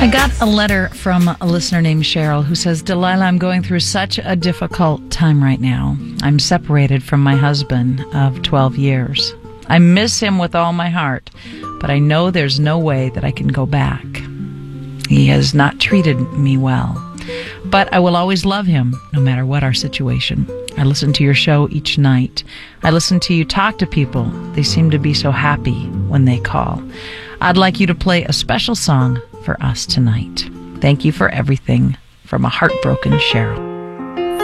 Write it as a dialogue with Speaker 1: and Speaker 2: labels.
Speaker 1: I got a letter from a listener named Cheryl who says, Delilah, I'm going through such a difficult time right now. I'm separated from my husband of 12 years. I miss him with all my heart, but I know there's no way that I can go back. He has not treated me well, but I will always love him no matter what our situation. I listen to your show each night. I listen to you talk to people. They seem to be so happy when they call. I'd like you to play a special song for us tonight. Thank you for everything, from a heartbroken Cheryl.